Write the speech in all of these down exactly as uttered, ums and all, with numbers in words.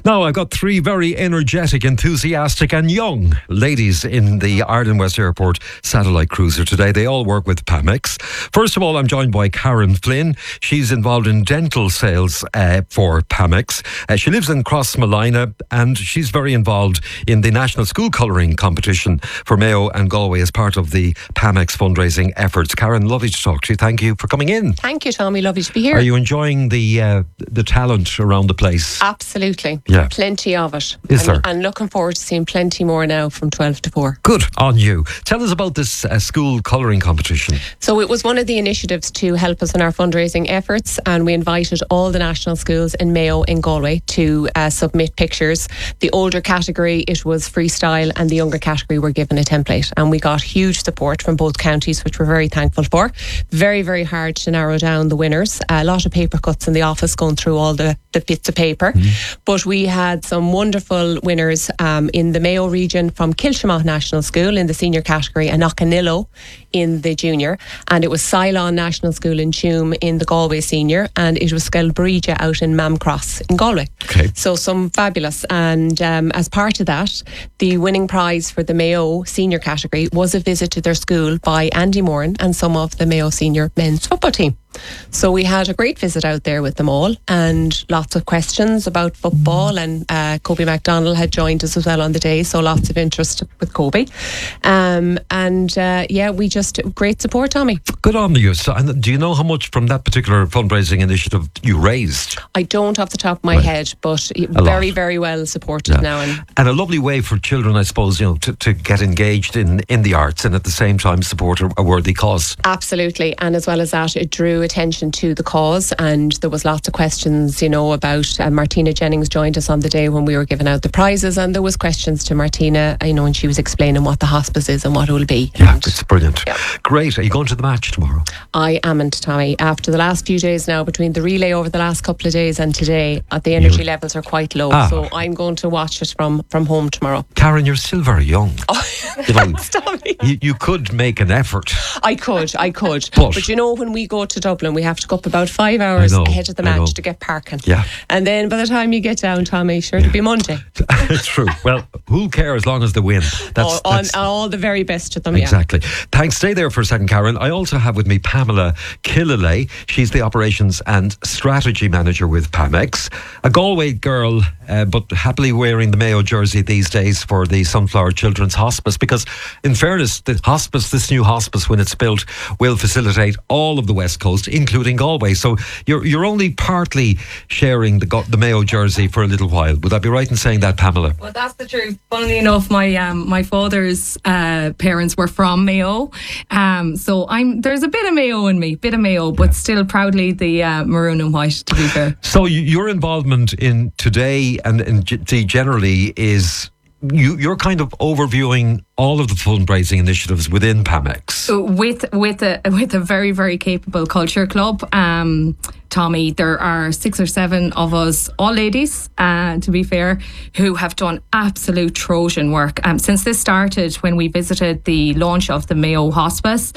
Now, I've got three very energetic, enthusiastic and young ladies in the Ireland West Airport satellite cruiser today. They all work with Pamex. First of all, I'm joined by Karen Flynn. She's involved in dental sales uh, for Pamex. Uh, she lives in Crossmolina and she's very involved in the National School Colouring Competition for Mayo and Galway as part of the Pamex fundraising efforts. Karen, lovely to talk to you. Thank you for coming in. Thank you, Tommy. Lovely to be here. Are you enjoying the uh, the talent around the place? Absolutely. Yeah. Plenty of it. Is and, there? And looking forward to seeing plenty more now from twelve to four. Good on you. Tell us about this uh, school colouring competition. So it was one of the initiatives to help us in our fundraising efforts, and we invited all the national schools in Mayo in Galway to uh, submit pictures. The older category, it was freestyle, and the younger category were given a template, and we got huge support from both counties, which we're very thankful for. Very, very hard to narrow down the winners. A lot of paper cuts in the office going through all the, the bits of paper. Mm. But we had some wonderful winners um, in the Mayo region from Kilshamont National School in the senior category and Knockanillo in the junior, and it was Cylon National School in Tuam in the Galway senior, and it was Skelbrija out in Mamcross in Galway. Okay. So some fabulous, and um, as part of that, the winning prize for the Mayo senior category was a visit to their school by Andy Moran and some of the Mayo senior men's football team. So we had a great visit out there with them all, and lots of questions about football, and uh, Kobe MacDonald had joined us as well on the day, so lots of interest with Kobe. Um, and uh, yeah, we just, great support, Tommy. Good on you. So, and do you know how much from that particular fundraising initiative you raised? I don't off the top of my Right. head, but A very, lot. very well supported Yeah. now. And And a lovely way for children, I suppose, you know, to, to get engaged in, in the arts and at the same time support a, a worthy cause. absolutely, and as well as that, it drew attention to the cause, and there was lots of questions, you know, about uh, Martina Jennings joined us on the day when we were giving out the prizes, and there was questions to Martina, you know, and she was explaining what the hospice is and what it will be. Yeah, And it's brilliant. Yeah. Great. Are you going to the match tomorrow? I amn't, Tommy. After the last few days now, between the relay over the last couple of days and today, uh, the energy You- levels are quite low, Ah. so I'm going to watch it from, from home tomorrow. Karen, you're still very young. You know, Tommy. you, you could make an effort. I could, I could. But- But, you know, when we go to Dublin, we have to go up about five hours I know, ahead of the I know. match to get parking. Yeah. And then by the time you get down, Tommy, sure, it'll be Monday. It's true. Well, who cares as long as they win? That's, all, that's all, all the very best to them, yeah. Exactly. Thanks. Stay there for a second, Karen. I also have with me Pamela Killalay. She's the Operations and Strategy Manager with Pamex. A Galway girl, uh, but happily wearing the Mayo jersey these days for the Sunflower Children's Hospice, because in fairness, the hospice, this new hospice, when it's built, will facilitate all of the West Coast, including Galway. So you're you're only partly sharing the, Go- the Mayo jersey for a little while. Would I be right in saying that, Pamela? Well, that's the truth. Funnily enough, my um, my father's uh, parents were from Mayo, um, so I'm there's a bit of Mayo in me, bit of Mayo, but still proudly the uh, maroon and white. To be fair, So y- your involvement in today and, and g- generally is you, you're kind of overviewing all of the fundraising initiatives within Pamex. with with a with a very very capable culture club. Um, Tommy, there are six or seven of us, all ladies, uh, to be fair, who have done absolute Trojan work. Um, since this started, when we visited the launch of the Mayo Hospice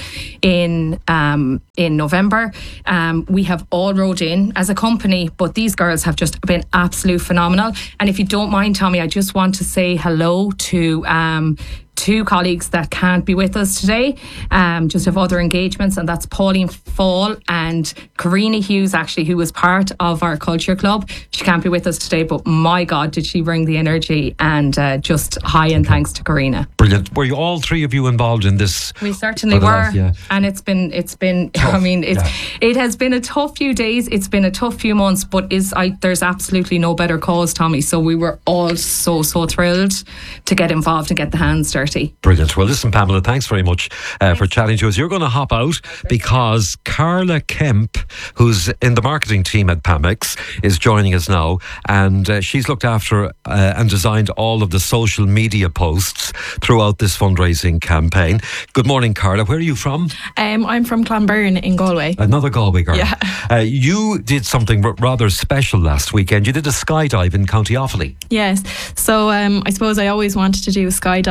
in um, in November, um, we have all rode in as a company, but these girls have just been absolute phenomenal. And if you don't mind, Tommy, I just want to say hello to um, two colleagues that can't be with us today, um, just have other engagements, and that's Pauline Fall and Karina Hughes, actually, who was part of our culture club. She can't be with us today, but my God, did she bring the energy, and uh, just high and thanks to Karina. Brilliant. Were you all three of you involved in this? We certainly For the were, last- yeah. and it's been it's been. Tough, I mean, it's yeah. it has been a tough few days. It's been a tough few months, but is I there's absolutely no better cause, Tommy. So we were all so so thrilled to get involved and get the hands dirty. Brilliant. Well, listen, Pamela, thanks very much uh, for chatting to us. You're going to hop out because Carla Kemp, who's in the marketing team at Pamex, is joining us now, and uh, she's looked after uh, and designed all of the social media posts throughout this fundraising campaign. Good morning, Carla. Where are you from? Um, I'm from Clonbyrne in Galway. Another Galway girl. Yeah. Uh, you did something r- rather special last weekend. You did a skydive in County Offaly. Yes. So um, I suppose I always wanted to do a skydive, but never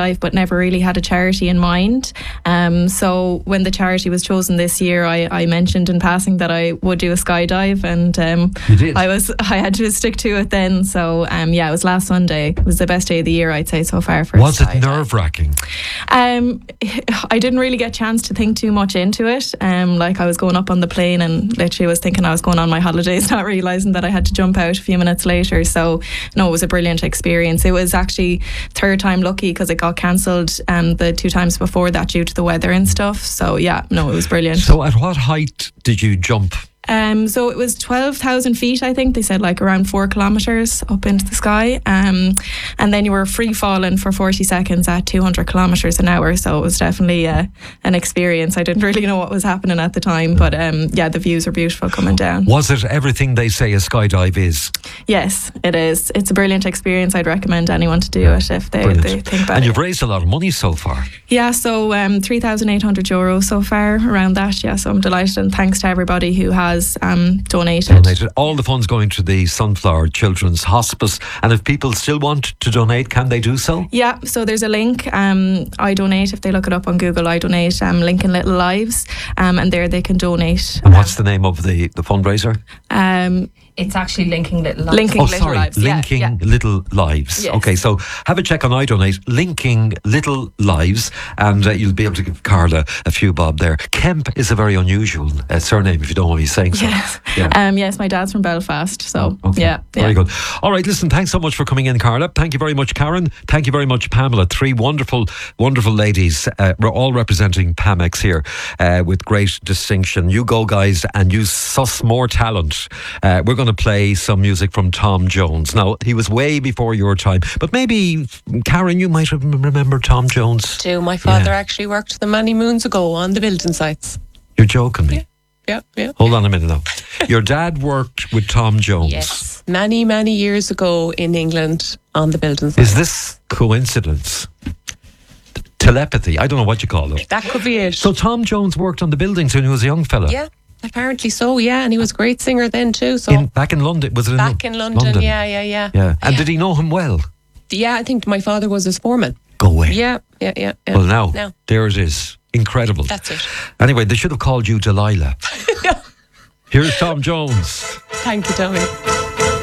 never really had a charity in mind. Um, so when the charity was chosen this year, I, I mentioned in passing that I would do a skydive, and um, You did? I was I had to stick to it then. So um, yeah, it was last Sunday. It was the best day of the year, I'd say, so far. For a Was it skydive. nerve-wracking? Um, I didn't really get a chance to think too much into it. Um, like I was going up on the plane and literally was thinking I was going on my holidays, not realising that I had to jump out a few minutes later. So no, it was a brilliant experience. It was actually third time lucky because it got cancelled um, the two times before that due to the weather and stuff. So yeah, no, it was brilliant. So at what height did you jump? Um, so it was twelve thousand feet, I think. They said like around four kilometres up into the sky. Um, and then you were free falling for forty seconds at two hundred kilometres an hour. So it was definitely uh, an experience. I didn't really know what was happening at the time. But um, yeah, the views were beautiful coming down. Was it everything they say a skydive is? Yes, it is. It's a brilliant experience. I'd recommend anyone to do it if they, Brilliant. they think about And it. you've raised a lot of money so far. Yeah, so um, three thousand eight hundred euros so far, around that. Yeah, so I'm delighted, and thanks to everybody who has um, donated. Donated. All the funds going to the Sunflower Children's Hospice. And if people still want to donate, can they do so? Yeah, so there's a link. Um, I donate. If they look it up on Google, I donate. Um, Lincoln Little Lives, um, and there they can donate. And what's the name of the, the fundraiser? Um, It's actually Linking Little Lives. Linking Oh, Little sorry, Lives. yeah, Linking yeah. Little Lives. Yes. Okay, so have a check on iDonate, Linking Little Lives, and uh, you'll be able to give Carla a few bob there. Kemp is a very unusual uh, surname, if you don't want me saying so. Yes. Yeah. Um, yes, my dad's from Belfast, so Okay. yeah, Very yeah. good. All right, listen, thanks so much for coming in, Carla. Thank you very much, Karen. Thank you very much, Pamela. Three wonderful, wonderful ladies. Uh, we're all representing Pamex here uh, with great distinction. You go, guys, and you suss more talent. Uh, we're going to play some music from Tom Jones. Now, he was way before your time, but maybe, Karen, you might remember Tom Jones. Do my father Yeah. actually worked them many moons ago on the building sites? You're joking me. Yeah, yeah. Hold on a minute now. Your dad worked with Tom Jones. Yes, many, many years ago in England on the building sites. Is this coincidence? Telepathy? I don't know what you call it. That could be it. So Tom Jones worked on the buildings when he was a young fella. yeah, apparently so, yeah. And he was a great singer then too. So In, back in London, was it back in, in London, yeah, yeah, yeah. Yeah. And did he know him well? Yeah, I think my father was his foreman. Go away. Yeah, yeah, yeah. yeah. Well, now, No, there it is. Incredible. that's it. Anyway, they should have called you Delilah. Here's Tom Jones. Thank you, Tommy.